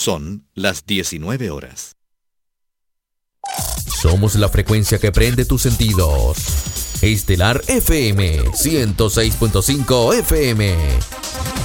Son las 19 horas. Somos la frecuencia que prende tus sentidos. Estelar FM 106.5 FM.